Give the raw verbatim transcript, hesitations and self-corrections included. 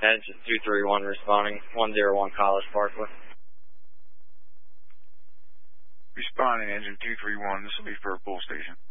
Engine two three one responding, one zero one College Parkway. Responding, engine two three one, this will be for a pull station.